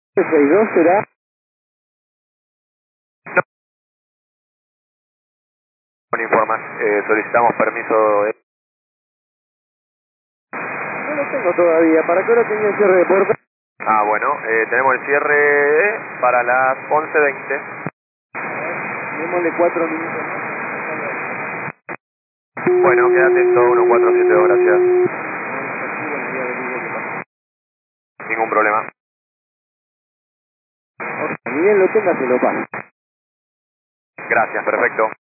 62 será. Bueno, informan, solicitamos permiso de... No lo tengo todavía. ¿Para qué hora tenía el cierre de puerta? Ah, bueno, tenemos el cierre para las 11:20. Démosle 4 minutos más. Bueno, queda atento, 1472, gracias. Ningún problema. Ni bien lo tenga, se lo paso. Gracias, perfecto.